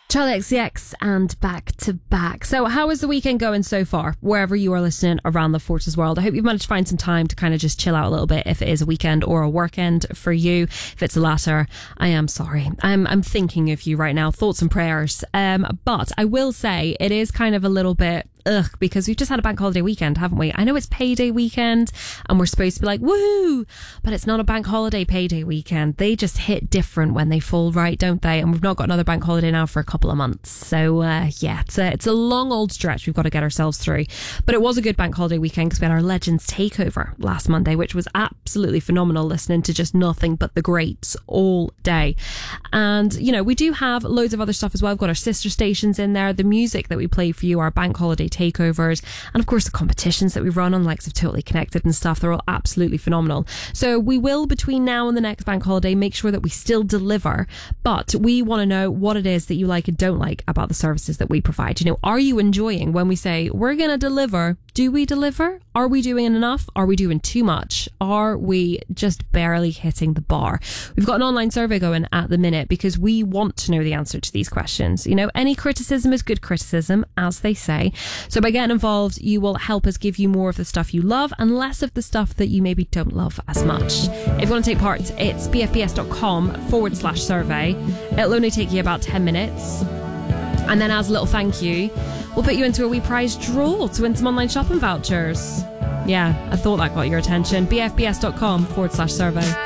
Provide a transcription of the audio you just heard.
Charli XCX and Back to Back. So how is the weekend going so far, wherever you are listening around the Forces world? I hope you've managed to find some time to kind of just chill out a little bit, if it is a weekend or a workend for you. If it's the latter, I am sorry. I'm thinking of you right now. Thoughts and prayers. But I will say it is kind of a little bit because we've just had a bank holiday weekend, haven't we? I know it's payday weekend and we're supposed to be like, woohoo, but it's not a bank holiday payday weekend. They just hit different when they fall right, don't they? And we've not got another bank holiday now for a couple of months. So it's a long old stretch we've got to get ourselves through. But it was a good bank holiday weekend because we had our Legends takeover last Monday, which was absolutely phenomenal, listening to just nothing but the greats all day. And, you know, we do have loads of other stuff as well. We've got our sister stations in there, the music that we play for you, our bank holiday takeovers, and of course the competitions that we run on, likes of Totally Connected and stuff. They're all absolutely phenomenal. So we will, between now and the next bank holiday, make sure that we still deliver, but we want to know what it is that you like and don't like about the services that we provide. You know, are you enjoying when we say we're going to deliver? Do we deliver? Are we doing enough? Are we doing too much? Are we just barely hitting the bar? We've got an online survey going at the minute because we want to know the answer to these questions. You know, any criticism is good criticism, as they say. So by getting involved, you will help us give you more of the stuff you love and less of the stuff that you maybe don't love as much. If you want to take part, it's bfbs.com/survey. It'll only take you about 10 minutes. And then as a little thank you, we'll put you into a wee prize draw to win some online shopping vouchers. Yeah, I thought that got your attention. bfbs.com/survey.